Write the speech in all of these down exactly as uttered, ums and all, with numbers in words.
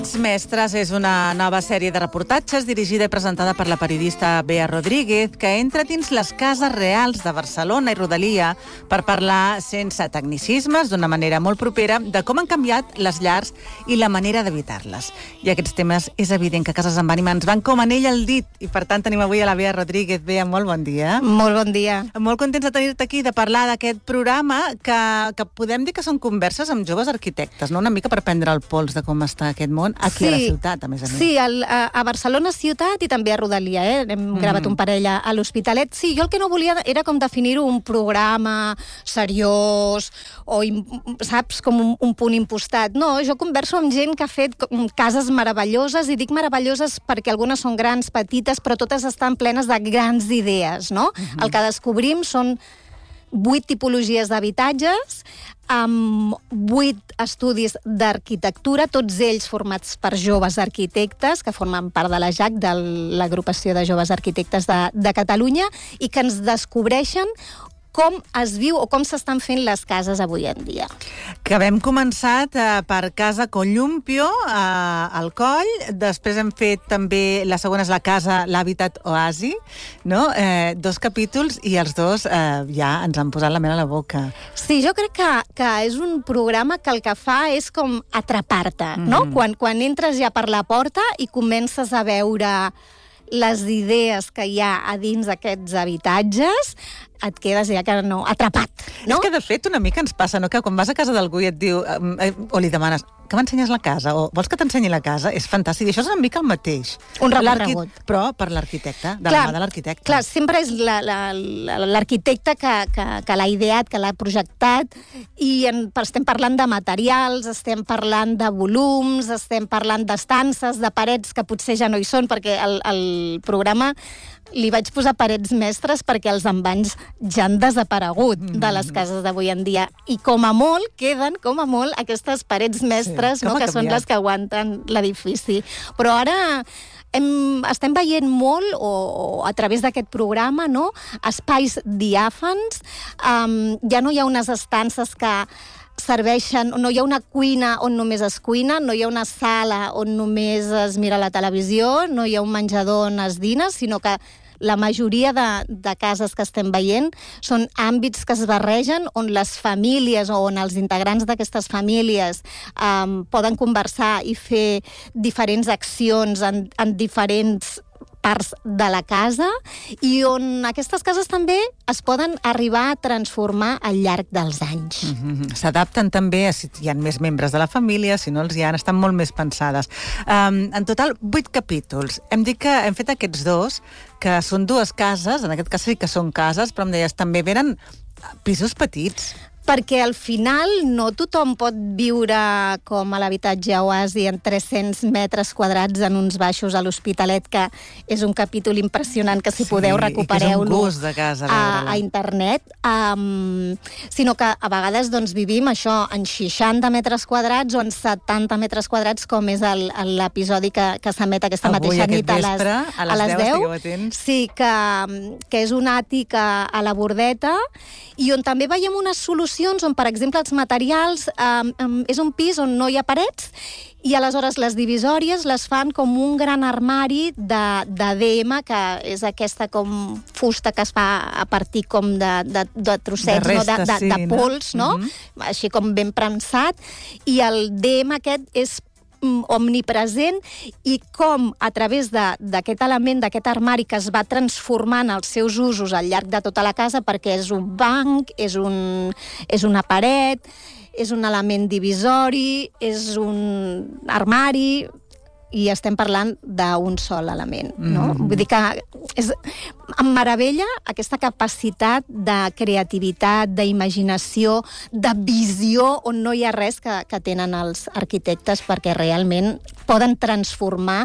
Mestres és una nova sèrie de reportatges dirigida i presentada per la periodista Bea Rodríguez, que entra dins les cases reals de Barcelona i rodalia per parlar sense tecnicismes, d'una manera molt propera, de com han canviat les llars i la manera d'evitar-les. I aquests temes és evident que Cases amb Ànima ens van com anell al dit, i per tant tenim avui a la Bea Rodríguez. Bea, molt bon dia. Molt bon dia. Molt contents de tenir-te aquí, de parlar d'aquest programa que, que podem dir que són converses amb joves arquitectes, no? Una mica per prendre el pols de com està aquest món aquí sí, a la ciutat, a més a més. Sí, al, a, a Barcelona ciutat i també a Rodalia, eh? Hem mm. gravat un parell a, a l'Hospitalet. Sí, jo el que no volia era com definir-ho un programa seriós o, saps, com un, un punt impostat. No, jo converso amb gent que ha fet cases meravelloses, i dic meravelloses perquè algunes són grans, petites, però totes estan plenes de grans idees, no? Mm-hmm. El que descobrim són vuit tipologies d'habitatges, amb vuit estudis d'arquitectura, tots ells formats per joves arquitectes, que formen part de la J A C, de l'Agrupació de Joves Arquitectes de, de Catalunya, i que ens descobreixen com es viu o com s'estan fent les cases avui en dia. Que hem començat eh, per Casa Collumpio, eh, al Coll, després hem fet també, la segona és la casa, l'Hàbitat Oasi, no? Eh, dos capítols i els dos eh, ja ens han posat la mel a la boca. Sí, jo crec que, que és un programa que el que fa és com atrapar-te, mm. no? Quan, quan entres ja per la porta i comences a veure les idees que hi ha a dins d'aquests habitatges, et quedes ja que no, atrapat, no? És que, de fet, una mica ens passa, no?, que quan vas a casa d'algú i et diu, eh, o li demanes, que m'ensenyes la casa, o vols que t'ensenyi la casa, és fantàstic, i això és una mica el mateix. Un recorregut. Però per l'arquitecte, de la mà de l'arquitecte. Clar, sempre és l'arquitecte que, que, que l'ha ideat, que l'ha projectat, i en, estem parlant de materials, estem parlant de volums, estem parlant d'estances, de parets que potser ja no hi són, perquè el, el programa li vaig posar parets mestres perquè els envanys ja han desaparegut mm. de les cases d'avui en dia. I com a molt queden, com a molt, aquestes parets mestres, sí, no, que són les que aguanten l'edifici. Però ara hem, estem veient molt, o, o a través d'aquest programa, no?, espais diàfans. Um, ja no hi ha unes estances que serveixen, no hi ha una cuina on només es cuina, no hi ha una sala on només es mira la televisió, no hi ha un menjador on es dina, sinó que la majoria de, de cases que estem veient són àmbits que es barregen, on les famílies o on els integrants d'aquestes famílies um, poden conversar i fer diferents accions en, en diferents parts de la casa, i on aquestes cases també es poden arribar a transformar al llarg dels anys. Mm-hmm. S'adapten també a si hi ha més membres de la família, si no els hi ha, estan molt més pensades. Um, en total, vuit capítols. Hem dit que hem fet aquests dos, que són dues cases, en aquest cas sí que són cases, però em deies, també venen pisos petits. Perquè al final no tothom pot viure com a l'habitatge Oasi en tres-cents metres quadrats en uns baixos a l'Hospitalet, que és un capítol impressionant, que si sí, podeu recupereu-lo de casa, a, a internet, um, sinó que a vegades doncs, vivim això en seixanta metres quadrats o en setanta metres quadrats, com és l'episodi que, que s'emet aquesta avui, mateixa aquest nit a les, vespre, a les, a les deu. Sí, que, que és un àtic a, a la Bordeta, i on també veiem unes solucions on, per exemple, els materials, um, um, és un pis on no hi ha parets, i aleshores les divisòries les fan com un gran armari de, de D M, que és aquesta com fusta que es fa a partir com de, de, de trossets, de, restes, no? de, de, sí, de pols, no? no? Mm-hmm. Així com ben premsat, i el D M aquest és omnipresent, i com a través d'aquest element, d'aquest armari que es va transformant els seus usos al llarg de tota la casa, perquè és un banc, és, un, és una paret, és un element divisori, és un armari, i estem parlant d'un sol element, no? Mm-hmm. Vull dir que és, em meravella aquesta capacitat de creativitat, d'imaginació, de visió, on no hi ha res que, que tenen els arquitectes, perquè realment poden transformar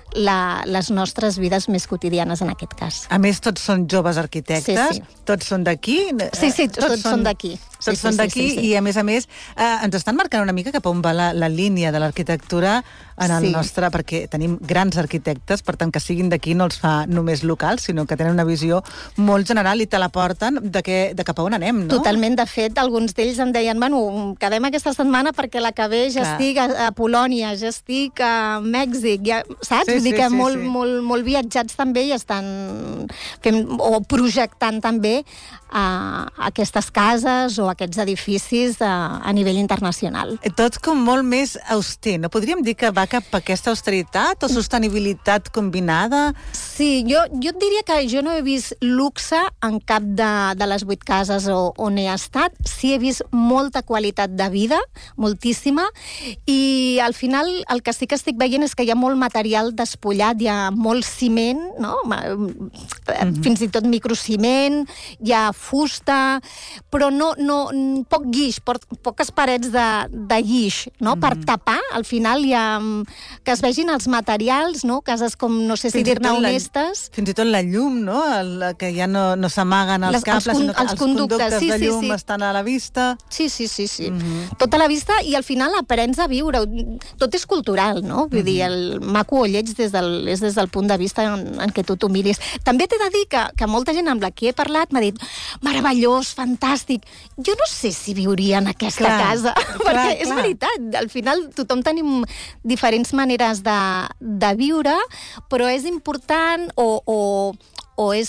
la, les nostres vides més quotidianes en aquest cas. A més, tots són joves arquitectes, sí, sí. tots són d'aquí. Sí, sí, tots, tots són d'aquí. Tots sí, són sí, d'aquí sí, sí, sí. i, a més a més, eh, ens estan marcant una mica cap on va la, la línia de l'arquitectura en el sí. nostre, perquè tenim grans arquitectes, per tant, que siguin d'aquí no els fa només locals, sinó que tenen una visió molt general i te la porten de, que, de cap a on anem, no? Totalment. De fet, alguns d'ells em deien, bueno, quedem aquesta setmana perquè la que ve ja Clar. estic a, a Polònia, ja estic a Mèxic, ja, saps? Sí, Vull dir sí, que sí, molt, sí. molt, molt viatjats també i estan fent, o projectant també a aquestes cases o aquests edificis a, a nivell internacional. Tot com molt més auster. No podríem dir que va cap a aquesta austeritat o sostenibilitat combinada? Sí, jo, jo et diria que jo no he vist luxe en cap de, de les vuit cases o, on he estat. Sí he vist molta qualitat de vida, moltíssima, i al final el que sí que estic veient és que hi ha molt material despullat, hi ha molt ciment, no? Mm-hmm. Fins i tot microciment, hi ha fusta, però no, no, poc guix, po poques parets de, de guix, no? Mm. Per tapar, al final hi ha que es vegin els materials, no? Cases com, no sé si dir-ne honestes. Fins i tot la llum, no? El, que ja no, no s'amaguen els Les, cables, els, sinó que els, els conductes, conductes sí, de llum sí, sí. estan a la vista. Sí, sí, sí, sí. Mm-hmm. Tot a la vista i al final aprens a viure. Tot és cultural, no? Vull mm-hmm. dir, el maco o lleig des del, és des del punt de vista en, en què tu t'ho miris. També t'he de dir que, que molta gent amb la que he parlat m'ha dit meravellós, fantàstic. Jo no sé si viuria en aquesta clar, casa, clar, perquè és clar. veritat. Al final tothom tenim diferents maneres de, de viure, però és important o, o, o és,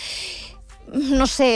no sé,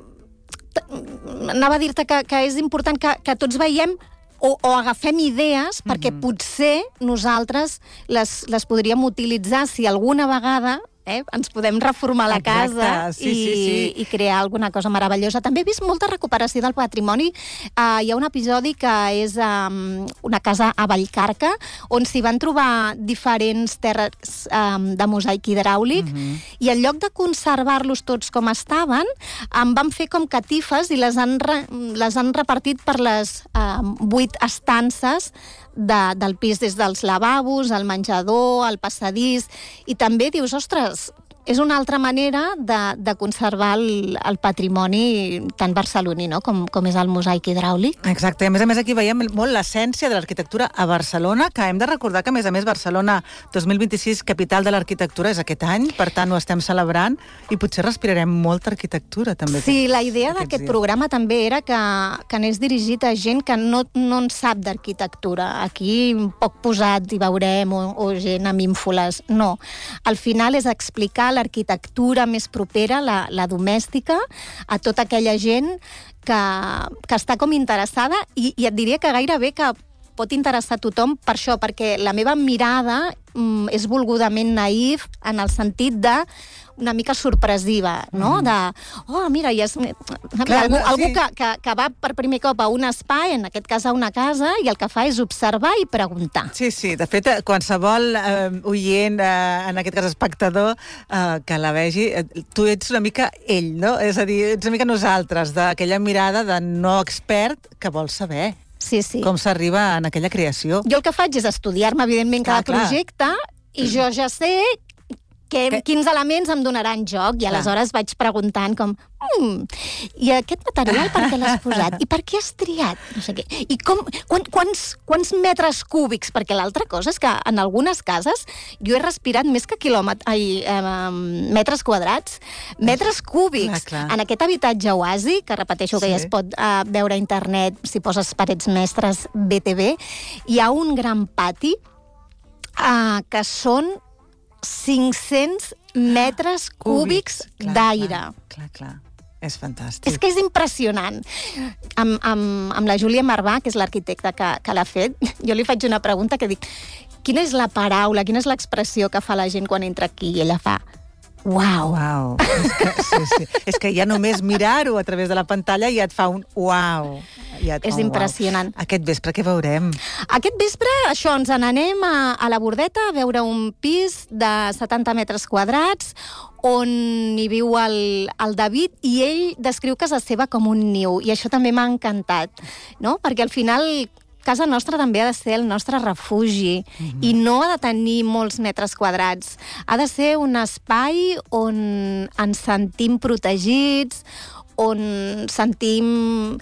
anava a dir-te que, que és important que, que tots veiem o, o agafem idees perquè mm-hmm. potser nosaltres les, les podríem utilitzar si alguna vegada Eh? ens podem reformar la Exacte, casa sí, i, sí, sí. i crear alguna cosa meravellosa. També he vist molta recuperació del patrimoni. Uh, hi ha un episodi que és um, una casa a Vallcarca, on s'hi van trobar diferents terres um, de mosaic hidràulic, mm-hmm. i en lloc de conservar-los tots com estaven, em van fer com catifes i les han, re, les han repartit per les um, vuit estances De, del pis, des dels lavabos, el menjador, el passadís, i també dius, ostres, és una altra manera de, de conservar el, el patrimoni tan barceloní, no? com, com és el mosaic hidràulic. Exacte, a més a més aquí veiem molt l'essència de l'arquitectura a Barcelona, que hem de recordar que a més a més Barcelona dos mil vint-i-sis, capital de l'arquitectura, és aquest any, per tant ho estem celebrant i potser respirarem molta arquitectura també. Sí, la idea d'aquest programa també era que, que anés dirigit a gent que no, no en sap d'arquitectura. Aquí poc posat hi veurem, o, o gent amb ínfoles. No, al final és explicar l'arquitectura més propera, la, la domèstica, a tota aquella gent que, que està com interessada i, i et diria que gairebé que pot interessar a tothom per això, perquè la meva mirada mm, és volgudament naïf en el sentit de una mica sorpresiva, no? Mm. De, oh, mira, ja és... Clar, algú, no, algú sí. que, que, que va per primer cop a un espai, en aquest cas a una casa, i el que fa és observar i preguntar. Sí, sí, de fet, qualsevol eh, oient, eh, en aquest cas espectador, eh, que la vegi, eh, tu ets una mica ell, no? És a dir, ets una mica nosaltres, d'aquella mirada de no expert que vol saber. Sí, sí. Com s'arriba en aquella creació. Jo el que faig és estudiar-me, evidentment, cada clar, projecte, clar. I jo ja sé que, que... quins elements em donaran joc, i aleshores clar. vaig preguntant com mm, i aquest material per què l'has posat? I per què has triat? No sé què. I com, quan, quants, quants metres cúbics? Perquè l'altra cosa és que en algunes cases jo he respirat més que quilòmetres, ai, eh, metres quadrats, metres cúbics. Clar, clar. En aquest habitatge oasi, que repeteixo que sí. ja es pot eh, veure a internet si poses parets mestres B T V, hi ha un gran pati eh, que són cinc-cents metres cúbics, cúbics d'aire. Clar, clar, clar. És fantàstic. És que és impressionant. Amb, amb, amb la Júlia Marvà, que és l'arquitecta que, que l'ha fet, jo li faig una pregunta que dic, quina és la paraula, quina és l'expressió que fa la gent quan entra aquí? I ella fa, uau. Uau. És que, sí, sí. És que ja només mirar-ho a través de la pantalla ja et fa un uau. Ja et... És oh, impressionant. Wow. Aquest vespre què veurem? Aquest vespre, això, ens n'anem a, a la Bordeta a veure un pis de setanta metres quadrats on hi viu el, el David, i ell descriu casa seva com un niu, i això també m'ha encantat, no? Perquè al final casa nostra també ha de ser el nostre refugi mm-hmm. i no ha de tenir molts metres quadrats. Ha de ser un espai on ens sentim protegits, on sentim...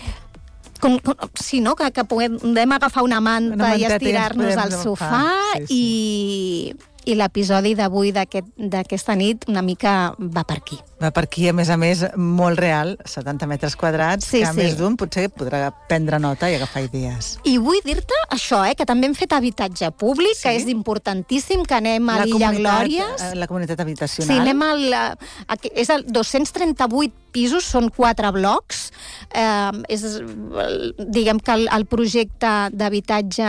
Com, com, sí, no? Que, que podem agafar una manta una i estirar-nos al sofà sí, sí. i... I l'episodi d'avui d'aquesta nit una mica va per aquí. Va per aquí, a més a més, molt real, setanta metres quadrats, sí, que a sí. més d'un potser podrà prendre nota i agafar idees. I vull dir-te això, eh, que també hem fet habitatge públic, sí? Que és importantíssim, que anem a l'Illa Glòries. La comunitat habitacional. Sí, anem al... A, és el dos-cents trenta-vuit pisos, són quatre blocs. Eh, és, diguem que el, el projecte d'habitatge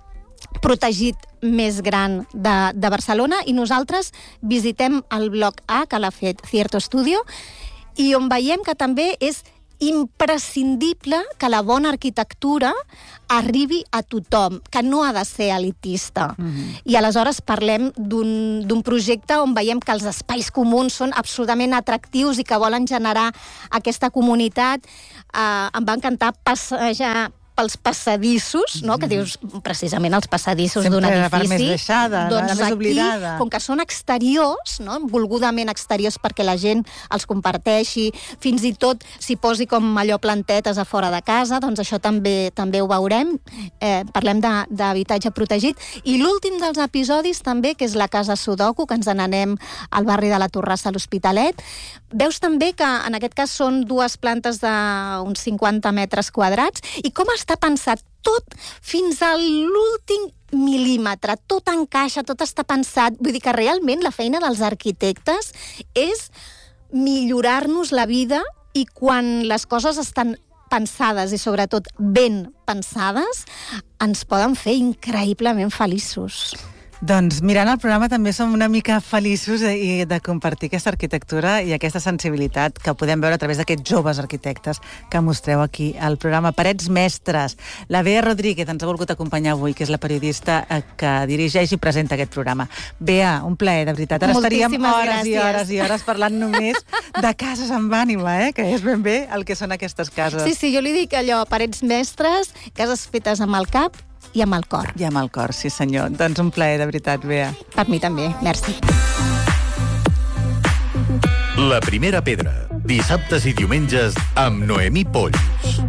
protegit més gran de, de Barcelona, i nosaltres visitem el bloc A, que l'ha fet Cierto Studio, i on veiem que també és imprescindible que la bona arquitectura arribi a tothom, que no ha de ser elitista. Mm-hmm. I aleshores parlem d'un projecte on veiem que els espais comuns són absolutament atractius i que volen generar aquesta comunitat. Eh, em va encantar passejar pels passadissos, no? Que dius precisament els passadissos d'un edifici. Sempre la part més deixada, doncs la més oblidada. Aquí, com que són exteriors, no? Volgudament exteriors perquè la gent els comparteixi, fins i tot s'hi posi com allò plantetes a fora de casa, doncs això també també ho veurem. Eh, parlem d'habitatge protegit. I l'últim dels episodis també, que és la Casa Sudoku, que ens n'anem al barri de la Torrassa, a l'Hospitalet. Veus també que en aquest cas són dues plantes d'uns cinquanta metres quadrats, i com està pensat tot fins a l'últim mil·límetre, tot encaixa, tot està pensat. Vull dir que realment la feina dels arquitectes és millorar-nos la vida, i quan les coses estan pensades i sobretot ben pensades, ens poden fer increïblement feliços. Doncs mirant el programa també som una mica feliços de, de compartir aquesta arquitectura i aquesta sensibilitat que podem veure a través d'aquests joves arquitectes que mostreu aquí al programa. Parets mestres. La Bea Rodríguez ens ha volgut acompanyar avui, que és la periodista que dirigeix i presenta aquest programa. Bea, un plaer, de veritat. Ara estaríem hores gràcies. i hores i hores parlant només de cases amb ànima, eh? Que és ben bé el que són aquestes cases. Sí, sí, jo li dic allò, parets mestres, cases fetes amb el cap i amb el cor. I amb el cor, sí senyor. Doncs un plaer, de veritat, Bea. Per mi també, merci. La primera pedra, dissabtes i diumenges amb Noemí Polls.